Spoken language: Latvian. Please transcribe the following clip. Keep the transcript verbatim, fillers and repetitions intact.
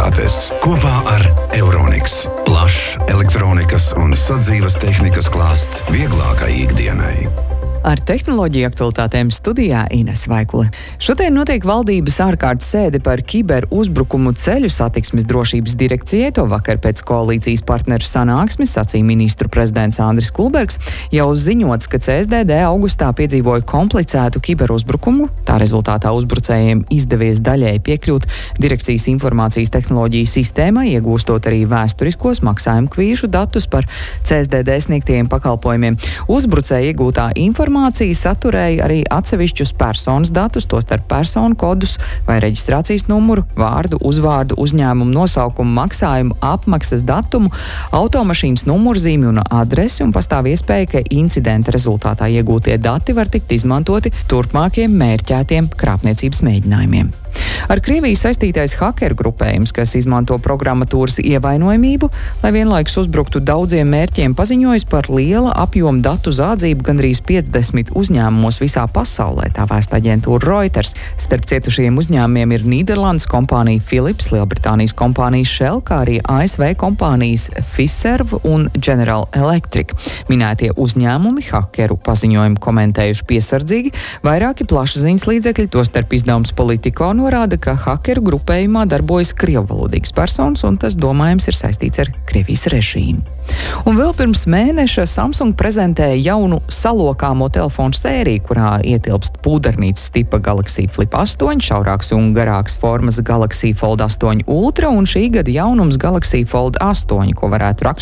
aktualitātes kopā ar Euroniks. Plašs elektronikas un sadzīves tehnikas klāsts vieglākai ikdienai. Ar tehnoloģiju aktualitātēm studijā Ines Vaikule. Šodien notiek valdības ārkārtas sēde par kiberuzbrukumu ceļu satiksmes drošības direkcijai. To vakar pēc koalīcijas partneru sanāksmes sacīja ministru prezidents Andris Kulbergs. Jau ziņots, ka C S D D augustā piedzīvoja komplicētu kiberuzbrukumu. Tā rezultātā uzbrucējiem izdevies daļēji piekļūt direkcijas informācijas tehnoloģiju sistēmai, iegūstot arī vēsturiskos maksājumu kvīšu datus par C S D D sniegtajiem pakalpojumiem. Uzbrucēji iegūtā informācija Informācija saturēja arī atsevišķus personas datus, tostarp personu kodus vai reģistrācijas numuru, vārdu, uzvārdu, uzņēmumu nosaukumu, maksājumu, apmaksas datumu, automašīnas numurzīmi un adresi, un pastāv iespēja, ka incidenta rezultātā iegūtie dati var tikt izmantoti turpmākiem mērķētiem krāpniecības mēģinājumiem. Ar Krieviju saistītais hakeru grupējums, kas izmanto programmatūras ievainojamību, lai vienlaikus uzbruktu daudziem mērķiem, paziņojas par liela apjoma datu zādzību gandrīz piecdesmit uzņēmumos visā pasaulē, tā vēsta aģentūra Reuters. Starp cietušajiem uzņēmumiem ir Nīderlandes kompānija Philips, Lielbritānijas kompānijas Shell, kā arī A S V kompānijas Fiserv un General Electric. Minētie uzņēmumi hakeru paziņojumu komentējuši piesardzīgi. Vairāki plašsaziņas līdzekļi, tostarp izdevums Politico, norāda, ka hakeru grupējumā darbojas krievvalodīgas personas, un tas, domājams, ir saistīts ar Krievijas režīmu. Un vēl pirms mēneša Samsung prezentēja jaunu salokāmo telefonu sēriju, kurā ietilpst pūdernīcas tipa Galaxy Flip astoņi, šaurāks un garāks formas Galaxy Fold astoņi Ultra un šī gada jaunums Galaxy Fold astoņi, ko varētu raksturot